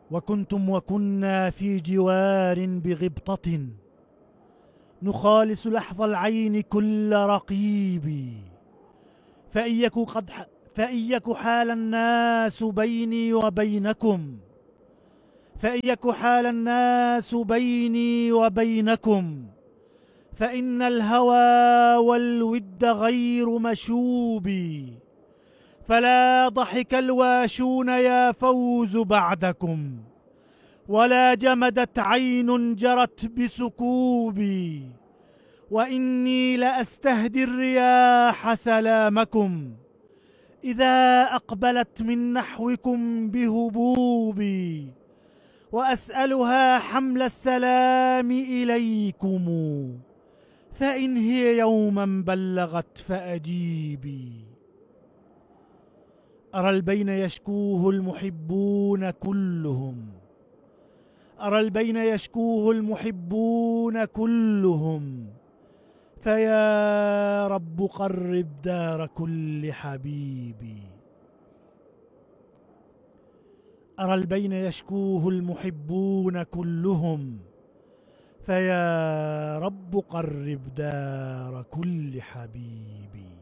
وكنتم وكنا في جوار بغبطة، نخالص لحظ العين كل رقيب. فإن يك حال الناس بيني وبينكم فإن الهوى والود غير مشوب. فلا ضحك الواشون يا فوز بعدكم، ولا جمدت عين جرت بسكوب. وإني لأستهدي الرياح سلامكم إذا أقبلت من نحوكم بهبوب، وأسألها حمل السلام إليكم، فإن هي يوما بلغت فأجيبي. أرى البين يشكوه المحبون كلهم، فيا رب قرب دار كل حبيبي. أرى البين يشكوه المحبون كلهم، فيا رب قرب دار كل حبيبي.